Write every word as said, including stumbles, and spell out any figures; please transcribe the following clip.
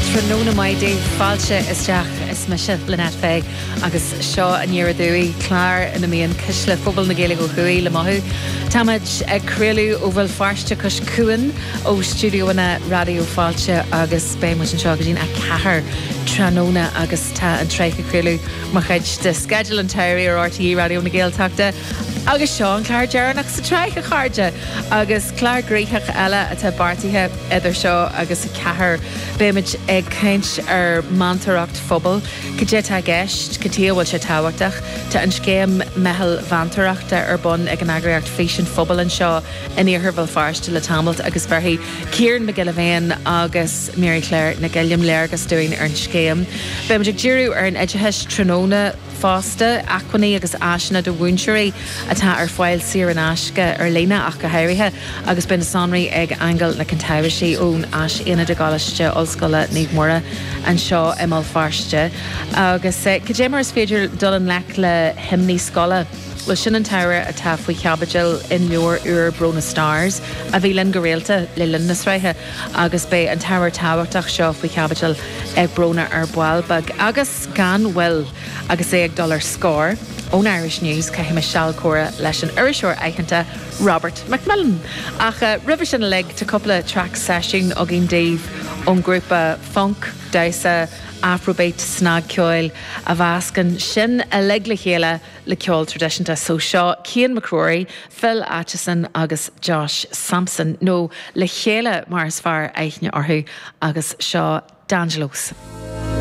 Tróna maidí fáilte isteach is meise lenet féig agus seo an dúí chlár in míon cisle fphobal na géala go chuí le maithú. Táid ag creaú ó bhfuil farste cos cuan ó stúdióna radio fáilte agus bé mu an seo go dtín a cethir Tróna agus tá an treicha creaú mar chuid de schedule an teirí ar R T E radio na Gaeltachta agus seo an chlár dearnach sa treicha cháde agus chlár gréithach eile atá bartaithe idir seo agus a cethir béimiid ag céint ar mantaracht phobal go dé tá gceist go tíobhfuil sé táhachtach tá an scéim mehel vantarachta ar bun ag an agraíocht fésin phobal an seo iníorthar bhfuil farste le tamalt agus bharthaí Ciaran McGillivane agus Mary Claire na Gilliam Léargas doing ar an scéim. Béimiid ag díriú ar an Eideheis Tróna fásta Aquaní agus Aisna do Bhúinseoirí atá ar fáil siar an asca ar léna ach go háirithe agus ben sanraí ag angel na cantáibhí ón as ina de gáiste ollscoile Níomhmóra an seo imal farste agus go dé mar is féidir dul an lech le himní scola le sin an tower atá faoi cheabaidil in leor uair Brona Stars a bhí linn go réalta le linn na sreithe agus bé an tower táhachtach seo faoi cheabaidil ag Brona ar Bwalbag agus gan bhfuil agus é ag dul ar scór ón Irish News caiithim me sealcóra leis an Iriseoir aichanta Robert Macmillan. Ach uh, ribh sin le tá coppla track session a gin Dave ón grúpa funk, daisa, afrobeat, snag ceoil a bhascan sin a le le chéile le ceol tradiisianta so seo Cian McCrory, Phil Aitchison agus Josh Sampson. No le chéile mar is fearr aichne orthú agus seo D'Angelos.